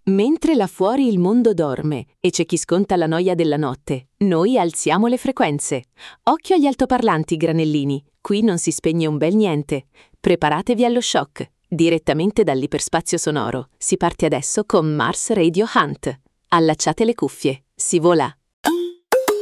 Mentre là fuori il mondo dorme e c'è chi sconta la noia della notte, noi alziamo le frequenze. Occhio agli altoparlanti, granellini, qui non si spegne un bel niente. Preparatevi allo shock. Direttamente dall'iperspazio sonoro, si parte adesso con Mars Radio Hunt. Allacciate le cuffie, si vola!